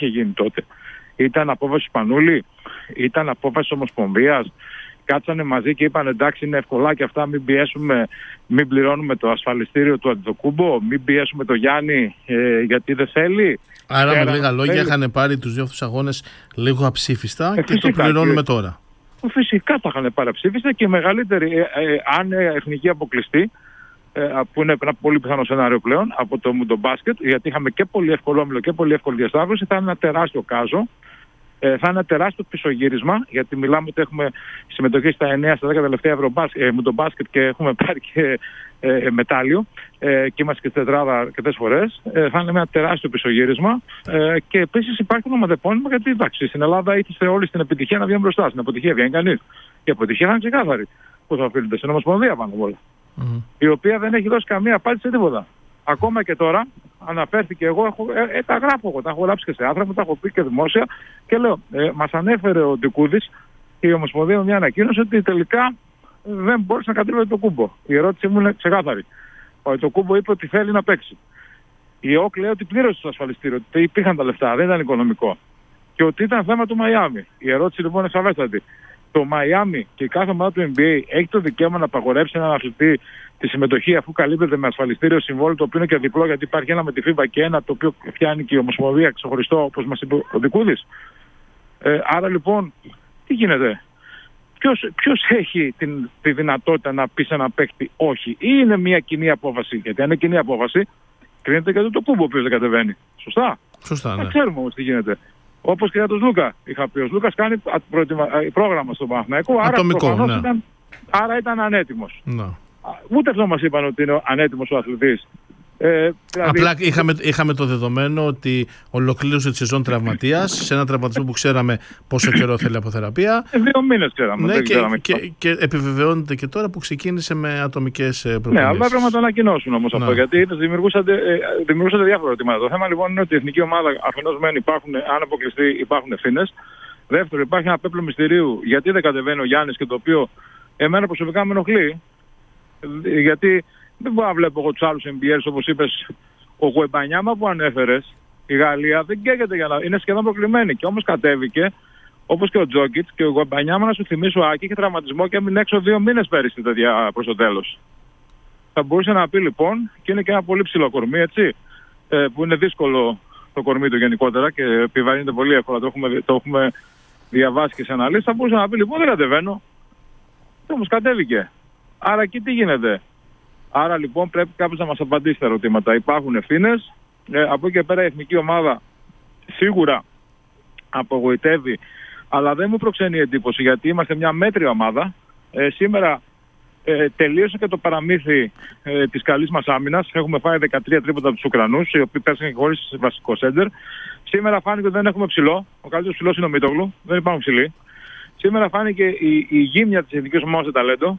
είχε γίνει τότε? Ήταν απόφαση Σπανούλη, ήταν απόφαση Ομοσπονδίας? Κάτσανε μαζί και είπαν εντάξει, είναι ευκολά και αυτά, μην πιέσουμε, μην πληρώνουμε το ασφαλιστήριο του Αντετοκούμπο, μην πιέσουμε το Γιάννη γιατί δεν θέλει. Άρα με λίγα λόγια είχαν πάρει τους δύο αυτούς αγώνες λίγο αψήφιστα και το πληρώνουμε τώρα. Φυσικά τα είχαν πάρει αψήφιστα και η μεγαλύτερη, αν εθνική αποκλειστή, που είναι ένα πολύ πιθανό σενάριο πλέον από το Μουντομπάσκετ, γιατί είχαμε και πολύ εύκολο όμιλο και πολύ εύκολη διασταύρωση, θα είναι ένα τεράστιο κάζο. Θα είναι ένα τεράστιο πισωγύρισμα, γιατί μιλάμε ότι έχουμε συμμετοχή στα 9 στα 10 τελευταία Μουντομπάσκετ και έχουμε πάρει και μετάλλιο και είμαστε και στην τετράδα αρκετές φορές. Θα είναι ένα τεράστιο πισωγύρισμα και επίσης υπάρχει ονοματεπώνυμα, γιατί εντάξει, στην Ελλάδα ήθιστε όλοι στην επιτυχία να βγαίνουν μπροστά. Στην αποτυχία βγαίνει κανείς. Η αποτυχία θα είναι ξεκάθαρη. Πού θα οφείλεται? Στην Ομοσπονδία πάνω απ' όλα. Η οποία δεν έχει δώσει καμία απάντηση σε τίποτα. Ακόμα και τώρα αναφέρθηκε, τα γράφω εγώ, τα έχω γράψει και σε άνθρωπο, τα έχω πει και δημόσια και λέω, μας ανέφερε ο Ντικούδης και η Ομοσπονδία με μια ανακοίνωση ότι τελικά δεν μπόρεσε να κατέβει το Κούμπο. Η ερώτηση μου είναι ξεκάθαρη. Το Κούμπο είπε ότι θέλει να παίξει. Η ΕΟΚ λέει ότι πλήρωσε το ασφαλιστήριο, ότι υπήρχαν τα λεφτά, δεν ήταν οικονομικό. Και ότι ήταν θέμα του Μαϊάμι. Η ερώτηση λοιπόν είναι σαφέστατη. Το Μαϊάμι και η κάθε ομάδα του NBA έχει το δικαίωμα να απαγορέψει έναν αθλητή τη συμμετοχή, αφού καλύπτεται με ασφαλιστήριο συμβόλαιο, το οποίο είναι και διπλό, γιατί υπάρχει ένα με τη FIBA και ένα το οποίο φτιάνει και η Ομοσπονδία ξεχωριστό, όπως μας είπε ο Ντικούδης. Άρα λοιπόν, τι γίνεται? Ποιος έχει τη δυνατότητα να πει σε ένα παίκτη όχι? Ή είναι μια κοινή απόφαση? Γιατί αν είναι κοινή απόφαση, κρίνεται και το Κούμπο ο οποίος δεν κατεβαίνει. Σωστά, ναι. Ξέρουμε όμως τι γίνεται. Όπως και για τον Λούκα. Είχα πει, ο Λούκας κάνει πρόγραμμα στον Παναθηναϊκό, άρα ήταν ανέτοιμος. Ναι. Ούτε αυτό μας είπαν ότι είναι ανέτοιμος ο αθλητής. Απλά είχαμε το δεδομένο ότι ολοκλήρωσε τη σεζόν τραυματίας, σε ένα τραυματισμό που ξέραμε πόσο καιρό θέλει από θεραπεία. 2 μήνες ξέραμε. Ναι, και επιβεβαιώνεται και τώρα που ξεκίνησε με ατομικές προπονήσεις. Ναι, αλλά πρέπει να το ανακοινώσουν όμως αυτό, γιατί δημιουργούσαν διάφορα ερωτήματα. Το θέμα λοιπόν είναι ότι η εθνική ομάδα αφενός μεν αν αποκλειστεί υπάρχουν ευθύνες. Δεύτερο, υπάρχει ένα πέπλο μυστηρίου γιατί δεν κατεβαίνει ο Γιάννης, και το οποίο εμένα προσωπικά με ενοχλεί. Γιατί δεν μπορώ να βλέπω εγώ τους άλλους NBAs, όπως είπες, ο Γουεμπανιάμα που ανέφερες, η Γαλλία δεν καίγεται είναι σχεδόν προκλημένη. Και όμως κατέβηκε, όπως και ο Τζόκιτς, και ο Γουεμπανιάμα, να σου θυμίσω, ο Άκη είχε τραυματισμό και έμεινε έξω 2 μήνες πέρυσι προς το τέλος. Θα μπορούσε να πει λοιπόν, και είναι και ένα πολύ ψηλό κορμί, έτσι, που είναι δύσκολο το κορμί του γενικότερα και επιβαρύνεται πολύ εύκολα, το έχουμε διαβάσει και σε αναλύσεις, θα μπορούσε να πει λοιπόν δεν κατεβαίνω. Και όμως κατέβηκε. Άρα εκεί τι γίνεται? Άρα λοιπόν πρέπει κάποιος να μας απαντήσει τα ερωτήματα. Υπάρχουν ευθύνες. Από εκεί και πέρα η εθνική ομάδα σίγουρα απογοητεύει, αλλά δεν μου προξενεί εντύπωση, γιατί είμαστε μια μέτρια ομάδα. Σήμερα τελείωσε και το παραμύθι της καλής μας άμυνας. Έχουμε φάει 13 τρίποτα από τους Ουκρανούς, οι οποίοι πέσανε χωρίς βασικό σέντερ. Σήμερα φάνηκε ότι δεν έχουμε ψηλό. Ο καλύτερος ψηλός είναι ο Μίτογλου. Δεν υπάρχουν ψηλοί. Σήμερα φάνηκε η γύμνια της εθνικής ομάδας σε ταλέντο.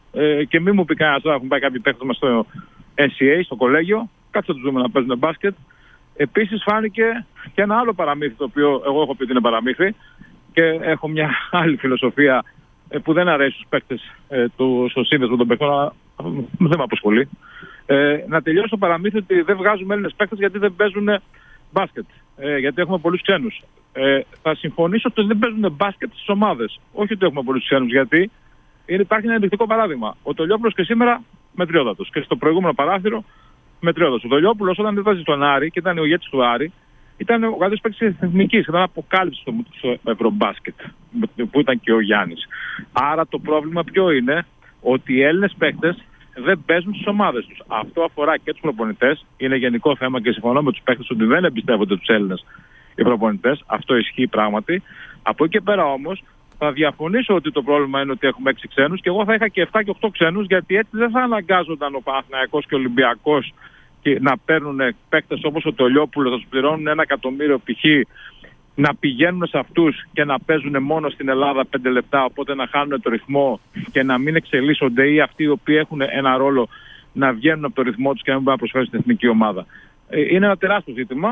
Και μην μου πει κανένας τώρα, έχουν πάει κάποιοι παίκτες μας στο NCA, στο κολέγιο. Κάτσε να τους δούμε να παίζουν μπάσκετ. Επίσης φάνηκε και ένα άλλο παραμύθι, το οποίο εγώ έχω πει ότι είναι παραμύθι, και έχω μια άλλη φιλοσοφία που δεν αρέσει στους παίκτες στο σύνδεσμο των παίκτων, αλλά δεν με αποσχολεί. Να τελειώσει το παραμύθι ότι δεν βγάζουμε Έλληνες παίκτες γιατί δεν παίζουν μπάσκετ. Γιατί έχουμε πολλούς ξένους. Θα συμφωνήσω ότι δεν παίζουν μπάσκετ στις ομάδες. Όχι ότι έχουμε πολλούς ξένους, γιατί υπάρχει ένα ενδεικτικό παράδειγμα. Ο Τολιόπουλος και σήμερα μετριότατος. Και στο προηγούμενο παράθυρο μετριότατος. Ο Τολιόπουλος όταν έβαζε στον Άρη και ήταν ο ηγέτης του Άρη, ήταν ο καλύτερος παίκτης της εθνικής. Ήταν αποκάλυψη στο Ευρωμπάσκετ, που ήταν και ο Γιάννης. Άρα το πρόβλημα ποιο είναι? Ότι οι Έλληνες παίκτες δεν παίζουν στις ομάδες τους. Αυτό αφορά και τους προπονητές. Είναι γενικό θέμα και συμφωνώ με τους παίκτες ότι δεν εμπιστεύονται τους Έλληνες οι προπονητές. Αυτό ισχύει πράγματι. Από εκεί και πέρα όμως, θα διαφωνήσω ότι το πρόβλημα είναι ότι έχουμε 6 ξένους, και εγώ θα είχα και 7 και 8 ξένους, γιατί έτσι δεν θα αναγκάζονταν ο Παναθηναϊκός και ο Ολυμπιακός να παίρνουν παίκτες όπως ο Τολιόπουλος, θα τους πληρώνουν 1 εκατομμύριο π.χ., να πηγαίνουν σε αυτούς και να παίζουν μόνο στην Ελλάδα 5 λεπτά, οπότε να χάνουν το ρυθμό και να μην εξελίσσονται, ή αυτοί οι οποίοι έχουν ένα ρόλο να βγαίνουν από το ρυθμό τους και να μην μπορούν να προσφέρουν στην εθνική ομάδα. Είναι ένα τεράστιο ζήτημα.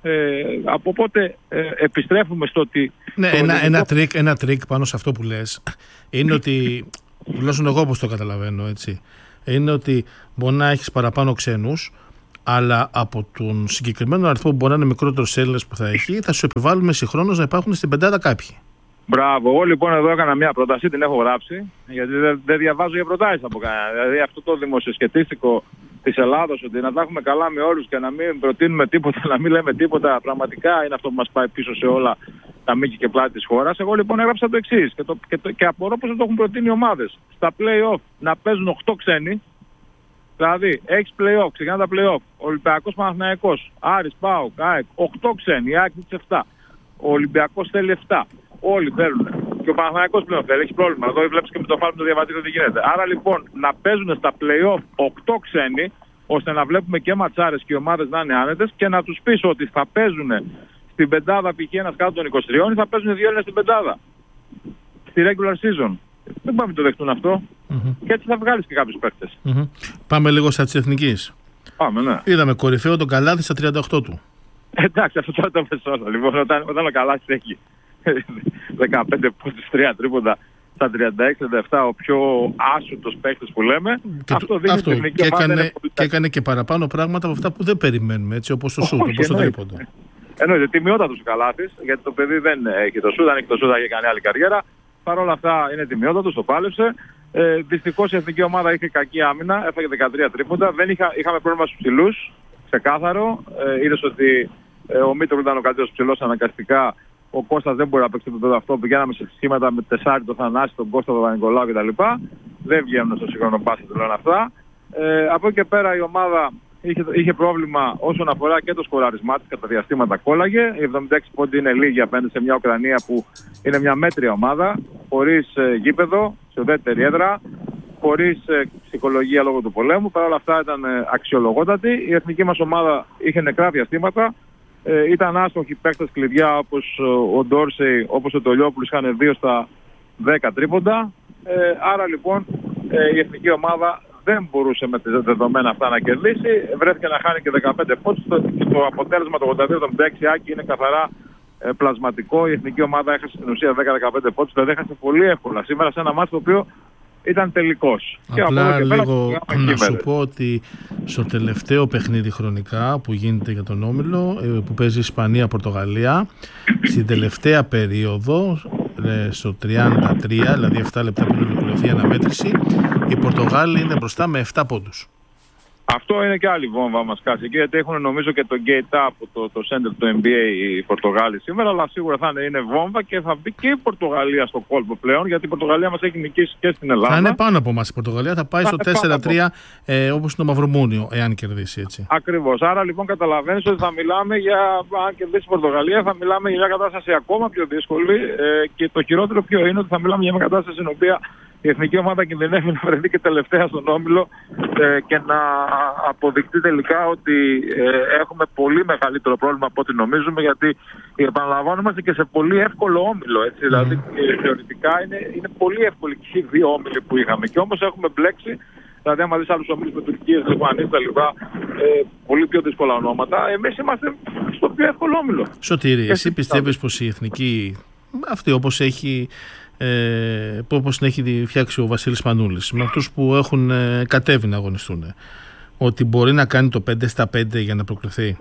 Από πότε επιστρέφουμε στο ότι... Ναι, ένα τρίκ πάνω σε αυτό που λες είναι ότι, τουλάχιστον εγώ όπως το καταλαβαίνω, έτσι, είναι ότι μπορεί να έχεις παραπάνω ξένους, αλλά από τον συγκεκριμένο αριθμό που μπορεί να είναι μικρότερος Έλληνας που θα έχει, θα σου επιβάλλουμε συγχρόνως να υπάρχουν στην πεντάδα κάποιοι. Μπράβο. Εγώ λοιπόν εδώ έκανα μια πρόταση, την έχω γράψει, γιατί δεν διαβάζω για προτάσεις από κανένα. Δηλαδή αυτό το δημοσιοσκετίστικο της Ελλάδος, ότι να τα έχουμε καλά με όλους και να μην προτείνουμε τίποτα, να μην λέμε τίποτα, πραγματικά είναι αυτό που μας πάει πίσω σε όλα τα μήκη και πλάτη της χώρας. Εγώ λοιπόν έγραψα το εξής και απορώ πως δεν το έχουν προτείνει οι ομάδες. Στα play-off να παίζουν 8 ξένοι, δηλαδή έχεις play-off, ξεκινά τα play-off, Ολυμπιακός Παναθηναϊκός, Άρης, ΠΑΟΚ, ΑΕΚ, 8 ξένοι, η ΑΕΚ της 7, ο Ολυμπιακός θέλει 7. Όλοι θέλουν. Και ο Παναθηναϊκός πλέον θέλει. Έχει πρόβλημα. Εδώ βλέπεις και με το φάλμα του διαβατήριου τι γίνεται. Άρα λοιπόν να παίζουν στα play-off 8 ξένοι, ώστε να βλέπουμε και ματσάρες και οι ομάδες να είναι άνετες και να τους πεις ότι θα παίζουν στην πεντάδα π.χ. ένας κάτω των 23 ή θα παίζουν 2 Έλληνες στην πεντάδα. Στη regular season. Δεν πάμε να το δεχτούν αυτό. Και έτσι θα βγάλεις και κάποιους παίκτες. Πάμε λίγο στα της Εθνικής. Πάμε, ναι. Είδαμε κορυφαίο τον Καλάθι στα 38 του. Εντάξει, αυτό τώρα το πες όλα. Λοιπόν, όταν ο Καλάθις έχει 15 πόντους, 3 τρίποντα στα 36-37, ο πιο άσουτος παίκτης που λέμε, αυτό δείχνει την εθνική ομάδα. Και έκανε και παραπάνω πράγματα από αυτά που δεν περιμένουμε, έτσι, όπως το σούτ, όπως το τρίποντο. Εννοείται, τιμιότατος ο Καλάθης, γιατί το παιδί δεν έχει το σούτ, αν έχει το σούτ θα έχει κάνει άλλη καριέρα. Παρ' όλα αυτά είναι τιμιότατος, το πάλεψε. Δυστυχώς η εθνική ομάδα είχε κακή άμυνα, έφαγε 13 τρίποντα. Είχαμε πρόβλημα στους ψηλούς, ξεκάθαρο. Είδες ότι ο Μίτρου ήταν ο καλύτερος ψηλός αναγκαστικά. Ο Κώστας δεν μπορεί να παίξει το επίπεδο αυτό. Πηγαίναμε σε σχήματα με Τεσάρι, το Θανάση, τον Κώστα, τον Βανικολάου κτλ. Δεν βγαίνουν στο σύγχρονο μπάσκετ, λένε αυτά. Από εκεί και πέρα η ομάδα είχε πρόβλημα όσον αφορά και το σκοράρισμά της. Κατά διαστήματα κόλλαγε. Οι 76 πόντοι είναι λίγοι απέναντι σε μια Ουκρανία που είναι μια μέτρια ομάδα, χωρίς γήπεδο, σε ουδέτερη έδρα, χωρίς ψυχολογία λόγω του πολέμου. Παρ' όλα αυτά ήταν αξιολογότατη. Η εθνική μας ομάδα είχε νεκρά διαστήματα. Ήταν άστοχοι παίκτες κλειδιά όπως ο Ντόρσεϊ, όπως ο Τολιόπουλος, είχαν 2 στα 10 τρίποντα. Άρα λοιπόν η εθνική ομάδα δεν μπορούσε με τα δεδομένα αυτά να κερδίσει. Βρέθηκε να χάνει και 15 πόντους και το αποτέλεσμα το 82-76 Άκη είναι καθαρά πλασματικό. Η εθνική ομάδα έχασε στην ουσία 10-15 πόντους, δηλαδή έχασε πολύ εύκολα σήμερα σε ένα μάτσο το οποίο ήταν τελικός. Απλά λίγο να σου πω ότι στο τελευταίο παιχνίδι χρονικά που γίνεται για τον Όμιλο, που παίζει Ισπανία-Πορτογαλία, στην τελευταία περίοδο, στο 33, δηλαδή 7 λεπτά πριν ολοκληρωθεί η αναμέτρηση, οι Πορτογάλοι είναι μπροστά με 7 πόντους. Αυτό είναι και άλλη βόμβα μας κάτσε εκεί, γιατί έχουν νομίζω και το gate up, το center του NBA οι Πορτογάλοι σήμερα, αλλά σίγουρα θα είναι βόμβα και θα μπει και η Πορτογαλία στο κόλπο πλέον, γιατί η Πορτογαλία μας έχει νικήσει και στην Ελλάδα. Θα είναι πάνω από μας η Πορτογαλία, θα πάει στο 4-3 όπως το Μαυρομούνιο, εάν κερδίσει έτσι. Ακριβώς. Άρα λοιπόν καταλαβαίνεις ότι θα μιλάμε για, αν κερδίσει η Πορτογαλία, θα μιλάμε για μια κατάσταση ακόμα πιο δύσκολη και το χειρότερο ποιο είναι ότι θα μιλάμε για μια κατάσταση στην οποία η εθνική ομάδα κινδυνεύει να βρεθεί και τελευταία στον Όμιλο και να αποδειχτεί τελικά ότι έχουμε πολύ μεγαλύτερο πρόβλημα από ό,τι νομίζουμε, γιατί επαναλαμβάνομαστε και σε πολύ εύκολο Όμιλο. Έτσι, δηλαδή θεωρητικά είναι πολύ εύκολοι και οι δύο Όμιλοι που είχαμε και όμως έχουμε μπλέξει. Δηλαδή, άμα δεις άλλους ομίλους με Τουρκία, Λιβανία κτλ., πολύ πιο δύσκολα ονόματα, εμείς είμαστε στο πιο εύκολο Όμιλο. Σωτήρη, εσύ πιστεύεις πως η εθνική αυτή όπως την έχει φτιάξει ο Βασίλης Πανούλης, με αυτούς που έχουν κατέβει να αγωνιστούν, ότι μπορεί να κάνει το 5 στα 5 για να προκληθεί?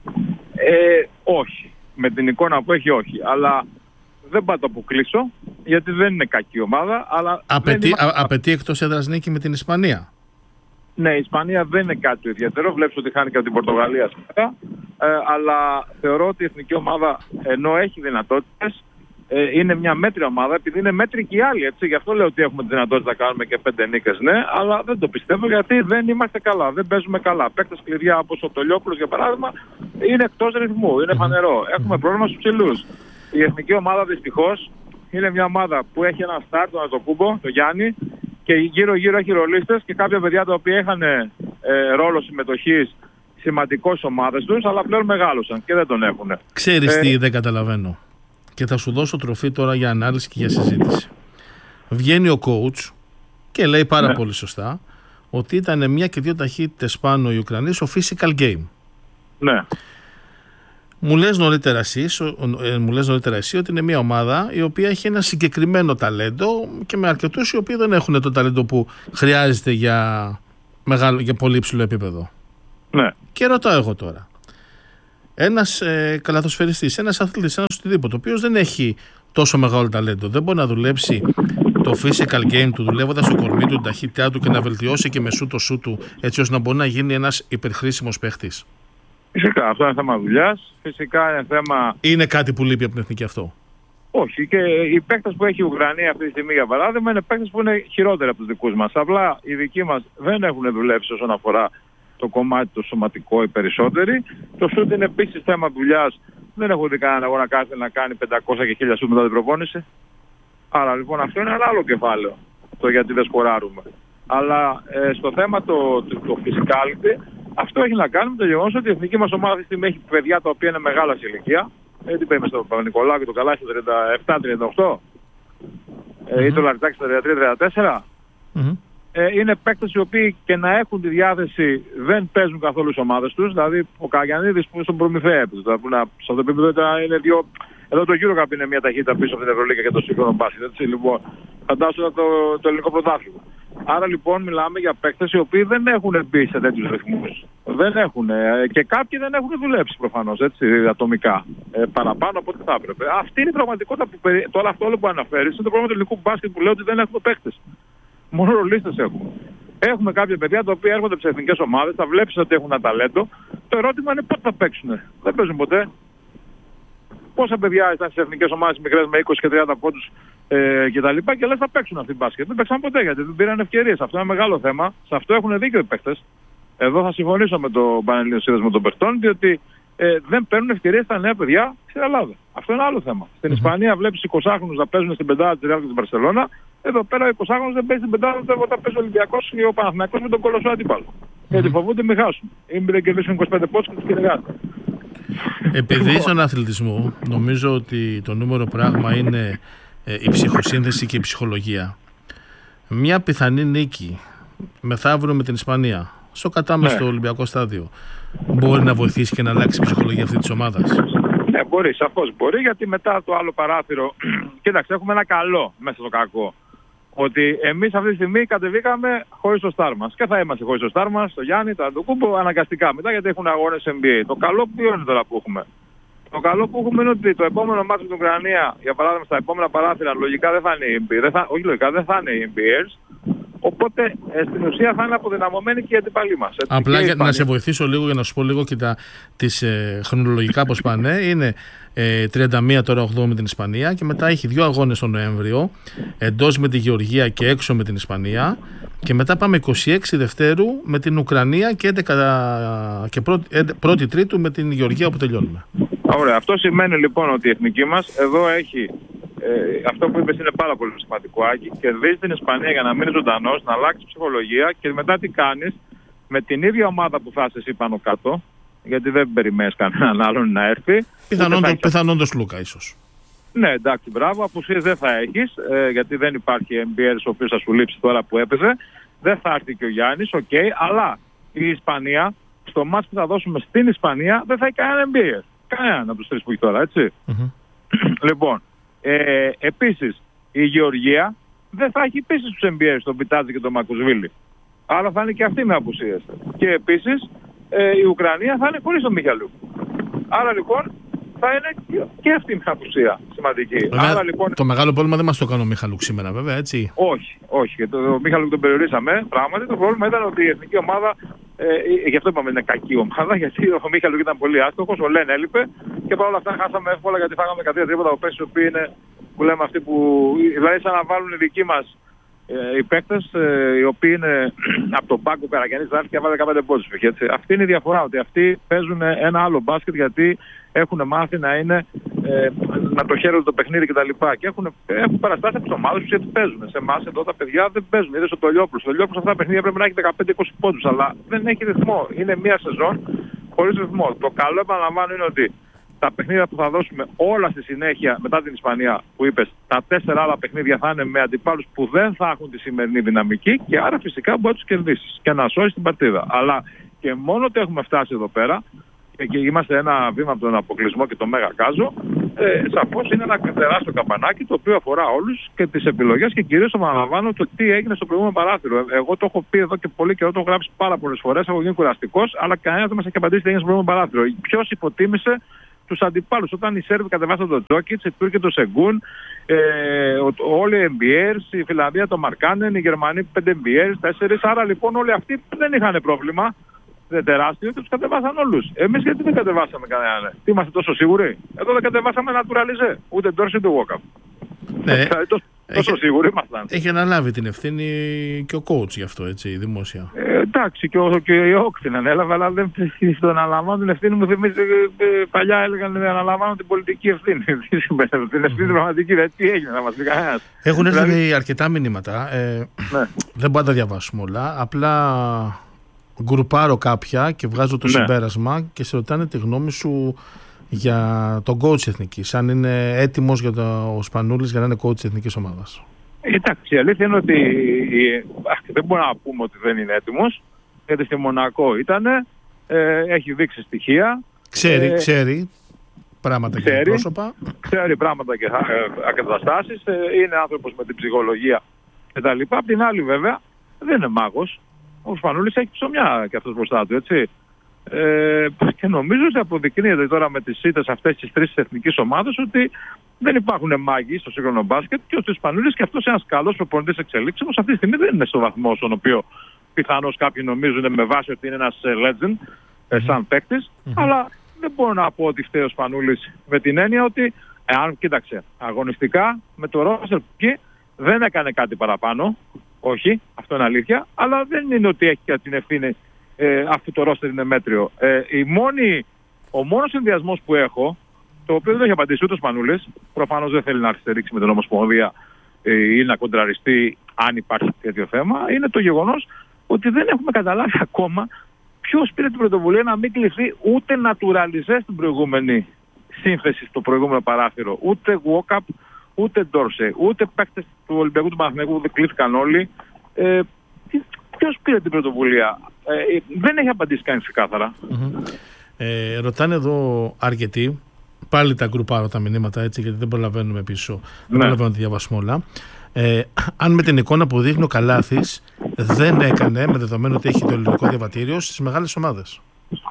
Όχι. Με την εικόνα που έχει, όχι. Αλλά δεν πάω το αποκλείσω, γιατί δεν είναι κακή ομάδα. Αλλά απαιτεί εκτός έδρας νίκη με την Ισπανία. Ναι, η Ισπανία δεν είναι κάτι το ιδιαίτερο. Βλέπεις ότι χάνει και από την Πορτογαλία σήμερα. Αλλά θεωρώ ότι η εθνική ομάδα, ενώ έχει δυνατότητες, είναι μια μέτρια ομάδα, επειδή είναι μέτρη και οι άλλοι. Έτσι. Γι' αυτό λέω ότι έχουμε τη δυνατότητα να κάνουμε και 5 νίκες, ναι, αλλά δεν το πιστεύω, γιατί δεν είμαστε καλά, δεν παίζουμε καλά. Παίκτες κλειδιά όπως ο Τολιόπουλος για παράδειγμα είναι εκτός ρυθμού, είναι φανερό. Έχουμε πρόβλημα στους ψηλούς. Η εθνική ομάδα δυστυχώς είναι μια ομάδα που έχει ένα στάρ, τον Αντοκούμπο, τον Γιάννη, και γύρω-γύρω έχει ρολίστες και κάποια παιδιά τα οποία είχαν ρόλο συμμετοχής σημαντικός ομάδες τους, αλλά πλέον μεγάλωσαν και δεν τον έχουν. Ξέρεις τι δεν καταλαβαίνω? Και θα σου δώσω τροφή τώρα για ανάλυση και για συζήτηση. Βγαίνει ο coach και λέει πάρα πολύ σωστά ότι ήταν μια και δύο ταχύτητες πάνω οι Ουκρανοί στο physical game. Ναι. Μου λες νωρίτερα εσύ ότι είναι μια ομάδα η οποία έχει ένα συγκεκριμένο ταλέντο και με αρκετούς οι οποίοι δεν έχουν το ταλέντο που χρειάζεται για πολύ υψηλό επίπεδο. Ναι. Και ρωτάω εγώ τώρα. Ένας καλαθοσφαιριστής, ένας αθλητής, ένας οτιδήποτε, ο οποίος δεν έχει τόσο μεγάλο ταλέντο, δεν μπορεί να δουλέψει το physical game του, δουλεύοντας στο κορμί του, την ταχύτητά του και να βελτιώσει και με το σου του, έτσι ώστε να μπορεί να γίνει ένας υπερχρήσιμος παίχτης. Φυσικά, αυτό είναι θέμα δουλειάς. Φυσικά είναι θέμα. Είναι κάτι που λείπει από την εθνική αυτό? Όχι. Και οι παίκτες που έχει η Ουκρανία αυτή τη στιγμή, για παράδειγμα, είναι παίκτες που είναι χειρότεροι από τους δικούς μας. Απλά οι δικοί μας δεν έχουν δουλέψει όσον αφορά το κομμάτι το σωματικό οι περισσότεροι. Το σουτ είναι επίσης θέμα δουλειάς. Δεν έχω δει κανέναν αγώνα να κάνει 500 και 1000 σουτ μετά την προπόνηση. Άρα λοιπόν αυτό είναι ένα άλλο κεφάλαιο, το γιατί δεν σκοράρουμε. Αλλά στο θέμα το physicality, αυτό έχει να κάνει με το γεγονός ότι η εθνική μας ομάδα αυτή τη στιγμή έχει παιδιά τα οποία είναι μεγάλα σε ηλικία. Τι είπαμε στον Παπα-Νικολάου και τον Καλάση το 37-38, ή τον Λαριτάκη στο 33-34. Είναι παίκτες οι οποίοι και να έχουν τη διάθεση δεν παίζουν καθόλου στις ομάδες τους. Δηλαδή ο Καγιαννίδης που είναι στον Προμηθέα, σε αυτό το επίπεδο είναι δύο. Εδώ το EuroCup είναι μια ταχύτητα πίσω από την Ευρωλίγα και το σύγχρονο μπάσκετ. Έτσι λοιπόν, φαντάζομαι το ελληνικό πρωτάθλημα. Άρα λοιπόν μιλάμε για παίκτες οι οποίοι δεν έχουν μπει σε τέτοιους ρυθμούς. Δεν έχουν. Και κάποιοι δεν έχουν δουλέψει προφανώς, έτσι, ατομικά. Παραπάνω από ό,τι θα έπρεπε. Αυτή είναι η πραγματικότητα που τώρα αυτό όλο που αναφέρεις είναι το πρόβλημα του ελληνικού μπάσκετ που λέω ότι δεν έχουμε παίκτες. Μόνο ρολίστες έχουμε. Έχουμε κάποια παιδιά τα οποία έρχονται από τις εθνικές ομάδες, τα βλέπεις ότι έχουν ένα ταλέντο. Το ερώτημα είναι πότε θα παίξουν. Δεν παίζουν ποτέ. Πόσα παιδιά ήταν στις εθνικές ομάδες μικρές με 20 και 30 πόντους κτλ. Και λες θα παίξουν αυτή την μπάσκετ. Δεν παίξαν ποτέ γιατί δεν πήραν ευκαιρίες. Αυτό είναι μεγάλο θέμα. Σε αυτό έχουν δίκιο οι παίκτες. Εδώ θα συμφωνήσω με το Πανελλήνιο Σύνδεσμο των Παιχτών, διότι δεν παίρνουν ευκαιρίες στα νέα παιδιά στην Ελλάδα. Αυτό είναι άλλο θέμα. Στην Ισπανία βλέπεις 20χρονους να παίζουν στην πεντάδα της Ρεάλ και της Μπαρσελόνα. Εδώ πέρα ο 20χρονος δεν παίζει στην πεντάδα όταν παίζει ο Ολυμπιακός ή ο Παναθηναϊκός με τον κολοσσό αντίπαλο. Γιατί φοβούνται μην χάσουν. Ή μην κερδίσουν 25 πόντους και τους κυνηγάνε. Επειδή στον αθλητισμό νομίζω ότι το νούμερο πράγμα είναι η ψυχοσύνθεση και η ψυχολογία. Μια πιθανή νίκη μεθαύριο με την Ισπανία στο κατάμεστο Ολυμπιακό στάδιο μπορεί να βοηθήσει και να αλλάξει η ψυχολογία αυτή της ομάδας? Ναι, μπορεί, σαφώς μπορεί, γιατί μετά το άλλο παράθυρο, κοίταξε, έχουμε ένα καλό μέσα στο κακό. Ότι εμείς αυτή τη στιγμή κατεβήκαμε χωρίς το στάρ μας. Και θα είμαστε χωρίς το στάρ μας, το Γιάννη, το Αντοκούμπο, αναγκαστικά μετά γιατί έχουν αγώνες NBA. Το καλό ποιο είναι τώρα που έχουμε? Το καλό που έχουμε είναι ότι το επόμενο μάτι στην Ουκρανία, για παράδειγμα, στα επόμενα παράθυρα, λογικά δεν θα είναι οι NBA. Όχι λογικά, δεν θα είναι οι NBAs. Οπότε στην ουσία θα είναι αποδυναμωμένοι και οι αντιπαλοί μας. Απλά για να σε βοηθήσω λίγο, για να σου πω λίγο και τις χρονολογικά πώς πάνε. Είναι 31 τώρα 8 με την Ισπανία και μετά έχει 2 αγώνες τον Νοέμβριο, εντός με τη Γεωργία και έξω με την Ισπανία, και μετά πάμε 26 Δευτέρου με την Ουκρανία και 11 και 1η Τρίτου με την Γεωργία όπου τελειώνουμε. Ωραία. Αυτό σημαίνει λοιπόν ότι η εθνική μας εδώ έχει αυτό που είπες είναι πάρα πολύ σημαντικό, Άκη. Κερδίζει την Ισπανία για να μείνει ζωντανός, να αλλάξει ψυχολογία και μετά τι κάνεις με την ίδια ομάδα που θα είσαι εσύ πάνω κάτω, γιατί δεν περιμένεις κανέναν άλλον να έρθει. Πιθανόν το Σλούκα ίσως. Ναι, εντάξει, μπράβο. Απουσίες δεν θα έχεις, γιατί δεν υπάρχει MBR ο οποίος θα σου λείψει τώρα που έπαιζε. Δεν θα έρθει και ο Γιάννης, αλλά η Ισπανία, στο μάτς που θα δώσουμε στην Ισπανία, δεν θα έχει κανένα MBR. Κανέναν από τους τρεις που έχει τώρα, έτσι. Λοιπόν, επίσης η Γεωργία δεν θα έχει επίσης τους MBR, τον Πιτάτζη και τον Μακουσβίλη. Άρα θα είναι και αυτή με απουσίες. Και επίσης η Ουκρανία θα είναι χωρίς τον Μιχαλού. Άρα λοιπόν θα είναι και αυτή με απουσία σημαντική. Άρα, λοιπόν, το μεγάλο πρόβλημα δεν μας το κάνει ο Μιχαλούκ σήμερα, βέβαια, έτσι. Όχι. Και το Μιχαλούκ τον περιορίσαμε. Πράγματι το πρόβλημα ήταν ότι η εθνική ομάδα, γι' αυτό είπαμε είναι κακή ομάδα, γιατί ο Μιχαλούκ ήταν πολύ άστοχος, ο Λεν έλειπε και παρόλα αυτά χάσαμε εύκολα γιατί φάγαμε κατ' τρίποτα από παίκτες που λέμε αυτοί που. Δηλαδή σαν να βάλουν οι δικοί μας οι παίκτες, οι οποίοι είναι από τον πάγκο Καραγιαννής, θα έρθει και βάλει 15 πόντους. Αυτή είναι η διαφορά, ότι αυτοί παίζουν ένα άλλο μπάσκετ γιατί έχουν μάθει να το χαίρονται το παιχνίδι κτλ. Και έχουν παραστάσει από τις ομάδες τους γιατί παίζουν. Σε εμάς εδώ τα παιδιά δεν παίζουν. Είδες ο Τολιόπουλος. Ο Τολιόπουλος αυτά τα παιχνίδια πρέπει να έχει 15-20 πόντους, αλλά δεν έχει ρυθμό. Είναι μια σεζόν χωρίς ρυθμό. Το καλό, επαναλαμβάνω, είναι ότι τα παιχνίδια που θα δώσουμε όλα στη συνέχεια μετά την Ισπανία που είπες, τα 4 άλλα παιχνίδια θα είναι με αντιπάλους που δεν θα έχουν τη σημερινή δυναμική και άρα φυσικά μπορεί να τους κερδίσεις και να σώσεις την παρτίδα. Αλλά και μόνο ότι έχουμε φτάσει εδώ πέρα, και είμαστε ένα βήμα από τον αποκλεισμό και τον Μέγα Κάζο, σαφώς είναι ένα τεράστιο καμπανάκι το οποίο αφορά όλους και τις επιλογές και κυρίως επαναλαμβάνω το τι έγινε στο προηγούμενο παράθυρο. Εγώ το έχω πει εδώ και πολύ καιρό, το έχω γράψει πάρα πολλές φορές, έχω γίνει κουραστικός, αλλά κανένας δεν μας έχει απαντήσει τι έγινε στο προηγούμενο παράθυρο. Ποιος υποτίμησε τους αντιπάλους? Όταν οι Σέρβοι κατεβάσαν τον Τζόκιτς, οι Τούρκοι τον Σεγκούν, όλοι οι MBRs, η Φιλανδία τον Μαρκάνεν, οι Γερμανοί 5 MBRs, 4. Άρα λοιπόν όλοι αυτοί δεν είχαν πρόβλημα τεράστιο και τους κατεβάσαν όλους. Εμείς γιατί δεν κατεβάσαμε κανέναν? Τι είμαστε τόσο σίγουροι? Εδώ δεν κατεβάσαμε naturalize, ούτε Dorsey ούτε Walkup. Ναι. Τόσο σίγουροι ήμασταν. Έχει αναλάβει την ευθύνη και ο coach γι' αυτό, έτσι, δημόσια. Εντάξει, και η ΟΚ την ανέλαβε, αλλά δεν το αναλαμβάνω την ευθύνη μου. Θυμίζει, παλιά έλεγαν ότι αναλαμβάνω την πολιτική ευθύνη. Τι σημαίνει, την ευθύνη πραγματική, τι έγινε να μας πει κανένας? Έχουν έρθει αρκετά μηνύματα. Ναι. Δεν μπορώ να τα διαβάσουμε όλα. Απλά γκρουπάρω κάποια και βγάζω το συμπέρασμα και σε ρωτάνε τη γνώμη σου για τον coach εθνικής. Αν είναι έτοιμος για ο Σπανούλης για να είναι coach της εθνικής ομάδας. Εντάξει, η αλήθεια είναι ότι δεν μπορούμε να πούμε ότι δεν είναι έτοιμος, γιατί στη Μονακό ήτανε, έχει δείξει στοιχεία. Ξέρει πράγματα και πρόσωπα. Ξέρει πράγματα και καταστάσεις, είναι άνθρωπος με την ψυχολογία κτλ. Απ' την άλλη βέβαια δεν είναι μάγος. Ο Σπανούλης έχει ψωμιά και αυτός μπροστά του, έτσι. Και νομίζω ότι αποδεικνύεται τώρα με τις ήττες αυτές τις τρεις εθνικής ομάδες ότι δεν υπάρχουν μάγοι στο σύγχρονο μπάσκετ και ότι ο Σπανούλης και αυτός ένας καλός προπονητής εξελίξεως αυτή τη στιγμή δεν είναι στο βαθμό στον οποίο πιθανώς κάποιοι νομίζουν με βάση ότι είναι ένας legend σαν παίκτης, αλλά δεν μπορώ να πω ότι φταίει ο Σπανούλης με την έννοια ότι κοίταξε, αγωνιστικά με το ρόστερ δεν έκανε κάτι παραπάνω. Όχι, αυτό είναι αλήθεια, αλλά δεν είναι ότι έχει και την ευθύνη αυτό το ρόστερ είναι μέτριο. Ο μόνος συνδυασμός που έχω, το οποίο δεν έχει απαντήσει ούτε ο Σπανούλης, προφανώς δεν θέλει να αριστερήξει με την Ομοσπονδία ή να κοντραριστεί αν υπάρχει τέτοιο θέμα, είναι το γεγονός ότι δεν έχουμε καταλάβει ακόμα ποιος πήρε την πρωτοβουλία να μην κληθεί ούτε naturalize στην προηγούμενη σύνθεση στο προηγούμενο παράθυρο, ούτε Walkup, ούτε Dorsey, ούτε παίκτες του Ολυμπιακού του Παναθηναϊκού που δεν κλείθηκαν όλοι. Ποιος πήρε την πρωτοβουλία? Δεν έχει απαντήσει κανείς ξεκάθαρα. Ρωτάνε εδώ αρκετοί, πάλι τα γκρουπάρω τα μηνύματα έτσι, γιατί δεν προλαβαίνουμε πίσω, δεν προλαβαίνω να τη διαβάσουμε όλα. Αν με την εικόνα που δείχνει ο Καλάθης δεν έκανε, με δεδομένο ότι έχει το ελληνικό διαβατήριο, στις μεγάλες ομάδες.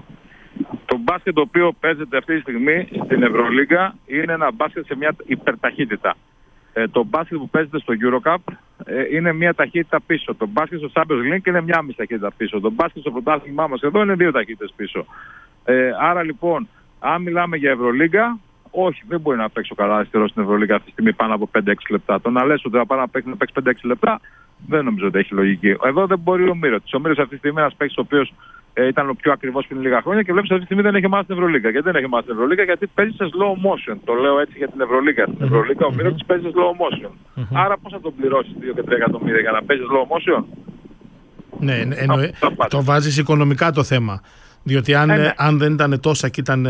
Το μπάσκετ το οποίο παίζεται αυτή τη στιγμή στην Ευρωλίγκα είναι ένα μπάσκετ σε μια υπερταχύτητα. Το μπάσκετ που παίζεται στο EuroCup είναι μια ταχύτητα πίσω. Το μπάσκετ στο Champions League είναι μια μισή ταχύτητα πίσω. Το μπάσκετ στο πρωτάθλημά μας εδώ είναι 2 ταχύτητες πίσω. Άρα λοιπόν, αν μιλάμε για Ευρωλίγκα, όχι, δεν μπορεί να παίξει ο Καλάθης στην Ευρωλίγκα αυτή τη στιγμή πάνω από 5-6 λεπτά. Το να λες ότι θα πάει να παίξει 5-6 λεπτά, δεν νομίζω ότι έχει λογική. Εδώ δεν μπορεί ο Μύρωτης. Ο Μύρωτης αυτή τη στιγμή είναι ένας παίκτης ο οποίος ήταν ο πιο ακριβώς πριν λίγα χρόνια και βλέπεις αυτή τη στιγμή δεν έχει μάθει στην Ευρωλίγκα. Γιατί δεν έχει μάθει στην Ευρωλίγκα? Γιατί παίζει σε slow motion. Το λέω έτσι για την Ευρωλίγκα. Στην Ευρωλίγκα ο Μύρωτης παίζει σε slow motion. Άρα πώς θα τον πληρώσεις 2 και 3 εκατομμύρια για να παίζει slow motion? Ναι, το βάζεις οικονομικά το θέμα. Διότι αν δεν ήταν τόσα και ήταν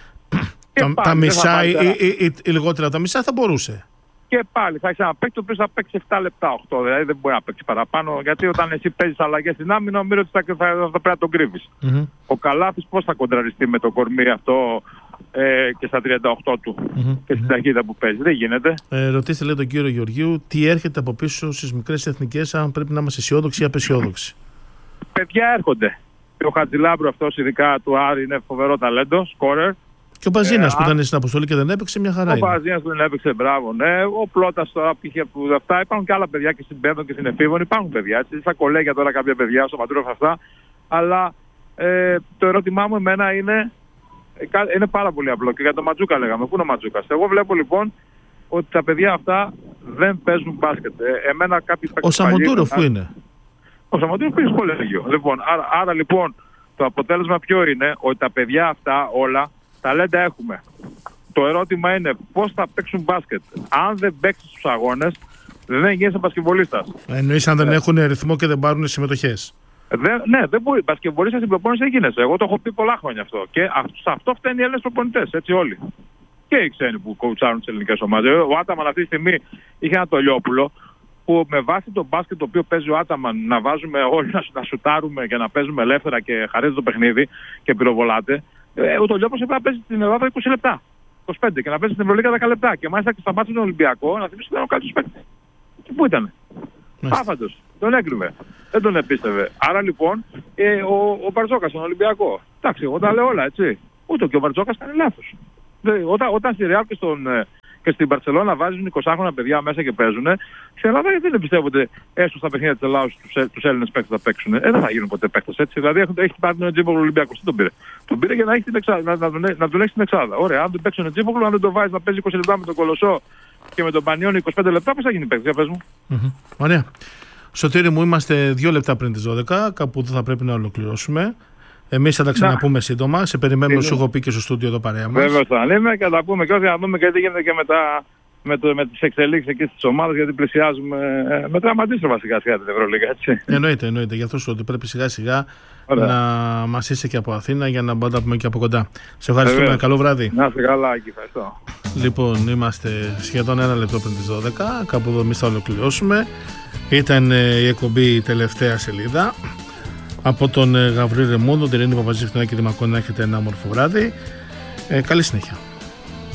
τα μισά ή λιγότερα τα μισά θα μπορούσε. Και πάλι θα έχει ένα παίκτη ο οποίος θα παίξει 7 λεπτά, 8, δηλαδή δεν μπορεί να παίξει παραπάνω. Γιατί όταν εσύ παίζεις αλλαγές στην άμυνα, ο Μύρωτης θα πρέπει να τον κρύβεις. Ο Καλάθης πώς θα κοντραριστεί με το κορμί αυτό και στα 38 του και στην ταχύτητα που παίζει? Δεν γίνεται. Ρωτήστε, λέει τον κύριο Γεωργίου, τι έρχεται από πίσω στις μικρές εθνικές, αν πρέπει να είμαστε αισιόδοξοι ή απαισιόδοξοι? Παιδιά έρχονται. Ο Χατζηλάμπρου αυτός, ειδικά του Άρη, είναι φοβερό ταλέντο, σκόρερ. Και ο Μπαζίνας που ήταν στην αποστολή και δεν έπαιξε, μια χαρά. Ο Μπαζίνας που δεν έπαιξε, μπράβο. Ναι. Ο Πλώτας τώρα που είχε αυτά. Υπάρχουν και άλλα παιδιά και στην Πέμπτον και στην Εφήβων. Υπάρχουν παιδιά. Έτσι. Στα κολέγια τώρα κάποια παιδιά, στο Μαντρόφ αυτά. Αλλά το ερώτημά μου εμένα είναι πάρα πολύ απλό. Και για τον Ματζούκα λέγαμε. Πού είναι ο Ματζούκας? Εγώ βλέπω λοιπόν ότι τα παιδιά αυτά δεν παίζουν μπάσκετ. Ο Σαμοντούροφ που είναι? Ο Σαμοντούροφ πήγε στο κολέγιο. Λοιπόν, άρα λοιπόν το αποτέλεσμα ποιο είναι? Ότι τα παιδιά αυτά όλα ταλέντα έχουμε. Το ερώτημα είναι πώς θα παίξουν μπάσκετ. Αν δεν παίξεις στους αγώνες, δεν γίνεσαι μπασκετμπολίστας. Εννοείς αν δεν έχουν ρυθμό και δεν πάρουν συμμετοχές? Ναι, δεν μπορεί. Μπασκετμπολίστας στην προπόνηση δεν γίνεσαι. Εγώ το έχω πει πολλά χρόνια αυτό. Και σε αυτό φταίνουν οι Έλληνες προπονητές, έτσι όλοι. Και οι ξένοι που κοουτσάρουν τις ελληνικές ομάδες. Ο Άταμαν αυτή τη στιγμή είχε ένα Τολιόπουλο που με βάση το μπάσκετ το οποίο παίζει ο Άταμαν να βάζουμε όλοι να σουτάρουμε και να παίζουμε ελεύθερα και χαρίζει το παιχνίδι και πυροβολάτε. Ο Τολιόπος έπρεπε να παίζει στην Ελλάδα 20 λεπτά. 25 και να παίζει στην Ευρωλίγα 10 λεπτά. Και μάλιστα και στα μάτια του Ολυμπιακό να θυμίσει ότι ήταν ο καλύτερος παίκτης. Και πού ήταν? Άφαντος. Τον έκρυβε. Δεν τον επίστευε. Άρα λοιπόν ο Μπαρτζόκας στον Ολυμπιακό. Εντάξει, εγώ τα λέω όλα, έτσι. Ούτε και ο Μπαρτζόκας κάνει λάθος. Όταν στη Ρεάλ και στην Μπαρσελόνα βάζουν 20χρονα παιδιά μέσα και παίζουν, στην Ελλάδα γιατί δεν πιστεύονται έστω στα παιχνίδια της Ελλάδας τους Έλληνες παίκτες θα παίξουν. Δεν θα γίνουν ποτέ παίκτες έτσι. Δηλαδή έχει πάρει τον Τζίμπογλου Ολυμπιακός. Τι τον πήρε? Τον πήρε για να έχει να τον έχει την εξάδα. Ωραία, αν τον παίξουν Τζίμπογλου, αν δεν τον βάζει να παίζει 20 λεπτά με τον Κολοσσό και με τον Πανιόνι 25 λεπτά, πώς θα γίνει παίκτης? Για πες μου. Ωραία. Σωτήρη μου, είμαστε 2 λεπτά πριν τις 12, κάπου θα πρέπει να ολοκληρώσουμε. Εμείς θα τα ξαναπούμε σύντομα. Σε περιμένουμε, σου έχω πει και στο στούντιο εδώ παρέα μας. Βέβαια θα λέμε και θα τα πούμε και όχι να δούμε και τι γίνεται και με τις εξελίξεις εκεί στις ομάδες, γιατί πλησιάζουμε με τραυματίστροφα σιγά σιγά την Ευρωλίγα, έτσι. Εννοείται. Γι' αυτό σου ότι πρέπει σιγά σιγά να μας είσαι και από Αθήνα για να μπορούμε να τα πούμε και από κοντά. Σε ευχαριστούμε. Καλό βράδυ. Να είστε καλά, εκεί ευχαριστώ. Λοιπόν, είμαστε σχεδόν 1 λεπτό πριν τις 12. Κάπου εδώ εμείς θα ολοκληρώσουμε. Ήταν η εκπομπή Τελευταία Σελίδα. Από τον Γαβρίλ Ρεμόντο, την Ειρήνη Παπαζήφη, και τη Μακόνα, έχετε ένα όμορφο βράδυ. Καλή συνέχεια.